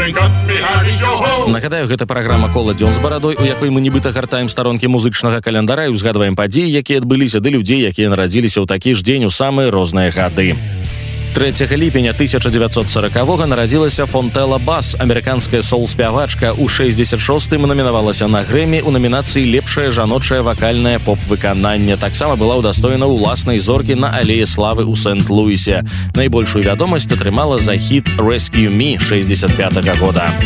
Нагадаю, гэта праграма «Кола дзён з барадой», у якой мы нібыта гартаем старонкі музычнага календара і узгадваем падзеі, якія адбыліся, ды людзей, якія нарадзіліся ў такі ж дзень у самыя розныя гады. 3 ліпеня 1940-го нарадзілася Фонтэлла Бас, амерыканская соул-спявачка. У 66-м намінавалася на Грэмі ў намінацыі «Лепшае жаночае вакальнае поп-выкананне». Таксама была ўдастоена ўласнай зоркі на алеі славы ў Сент-Луісе. Найбольшую вядомасць атрымала за хіт «Rescue Me» 65-го года.